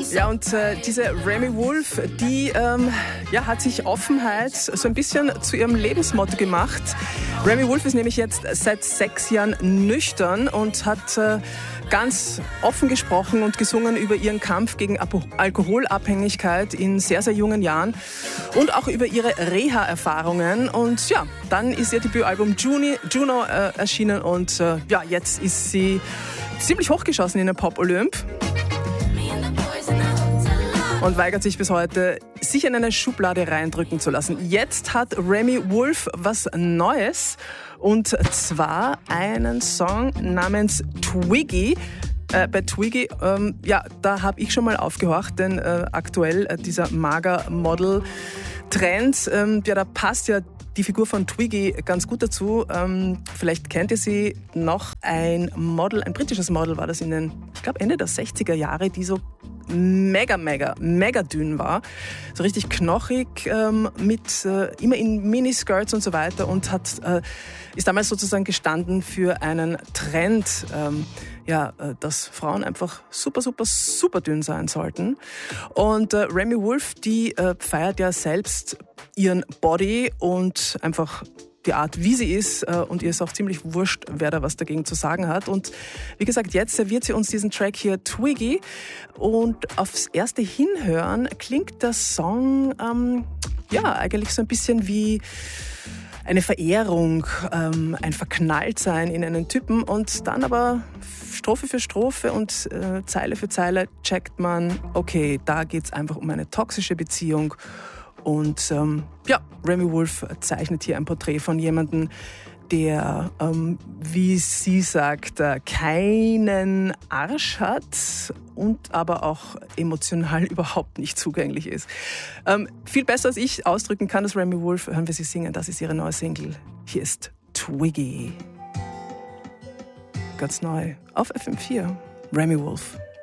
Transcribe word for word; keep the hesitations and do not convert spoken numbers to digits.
Ja, und äh, diese Remi Wolf, die ähm, ja, hat sich Offenheit so ein bisschen zu ihrem Lebensmotto gemacht. Remi Wolf ist nämlich jetzt seit sechs Jahren nüchtern und hat äh, ganz offen gesprochen und gesungen über ihren Kampf gegen Alkoholabhängigkeit in sehr, sehr jungen Jahren und auch über ihre Reha-Erfahrungen. Und ja, dann ist ihr Debütalbum Juni, Juno äh, erschienen und äh, ja, jetzt ist sie ziemlich hochgeschossen in den Pop-Olymp und weigert sich bis heute, sich in eine Schublade reindrücken zu lassen. Jetzt hat Remi Wolf was Neues, und zwar einen Song namens Twiggy. Äh, bei Twiggy, ähm, ja, da habe ich schon mal aufgehorcht, denn äh, aktuell äh, dieser Mager-Model-Trend, ähm, ja, da passt ja die Figur von Twiggy ganz gut dazu. Ähm, vielleicht kennt ihr sie noch. Ein Model, ein britisches Model war das in den, ich glaube Ende der sechziger Jahre, die so mega, mega, mega dünn war. So richtig knochig, ähm, mit äh, immer in Miniskirts und so weiter, und hat, äh, ist damals sozusagen gestanden für einen Trend, ähm, ja, äh, dass Frauen einfach super, super, super dünn sein sollten. Und äh, Remi Wolf, die äh, feiert ja selbst ihren Body und einfach die Art, wie sie ist, und ihr ist auch ziemlich wurscht, wer da was dagegen zu sagen hat. Und wie gesagt, jetzt serviert sie uns diesen Track hier, Twiggy, und aufs erste Hinhören klingt der Song ähm, ja eigentlich so ein bisschen wie eine Verehrung, ähm, ein Verknalltsein in einen Typen, und dann aber Strophe für Strophe und äh, Zeile für Zeile checkt man, okay, da geht's einfach um eine toxische Beziehung. Und ähm, ja, Remi Wolf zeichnet hier ein Porträt von jemandem, der, ähm, wie sie sagt, äh, keinen Arsch hat und aber auch emotional überhaupt nicht zugänglich ist. Ähm, viel besser als ich ausdrücken kann das Remi Wolf, hören wir sie singen. Das ist ihre neue Single. Hier ist Twiggy. Ganz neu auf F M vier. Remi Wolf.